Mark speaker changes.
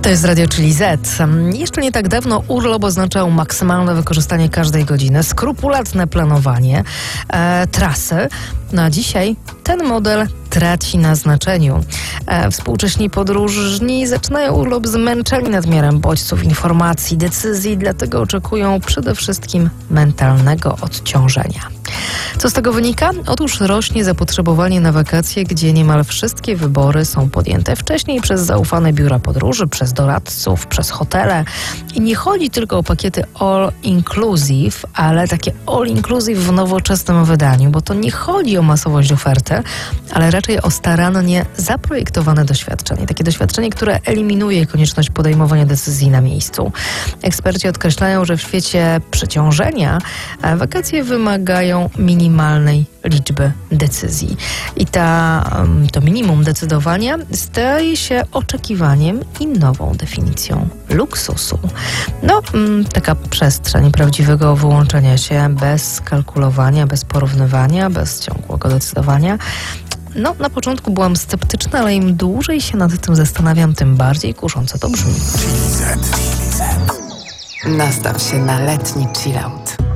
Speaker 1: To jest Radio Chili Z. Jeszcze nie tak dawno urlop oznaczał maksymalne wykorzystanie każdej godziny, skrupulatne planowanie, trasy. No a dzisiaj ten model traci na znaczeniu. Współcześni podróżni zaczynają urlop zmęczeni nadmiarem bodźców, informacji, decyzji, dlatego oczekują przede wszystkim mentalnego odciążenia. Co z tego wynika? Otóż rośnie zapotrzebowanie na wakacje, gdzie niemal wszystkie wybory są podjęte wcześniej przez zaufane biura podróży, przez doradców, przez hotele. I nie chodzi tylko o pakiety all-inclusive, ale takie all-inclusive w nowoczesnym wydaniu, bo to nie chodzi o masowość oferty, ale raczej o starannie zaprojektowane doświadczenie. Takie doświadczenie, które eliminuje konieczność podejmowania decyzji na miejscu. Eksperci podkreślają, że w świecie przeciążenia wakacje wymagają minimalnej liczby decyzji. I to minimum decydowania staje się oczekiwaniem i nową definicją luksusu. Taka przestrzeń prawdziwego wyłączenia się bez kalkulowania, bez porównywania, bez ciągłego decydowania. Na początku byłam sceptyczna, ale im dłużej się nad tym zastanawiam, tym bardziej kusząco to brzmi.
Speaker 2: Nastaw się na letni chillout.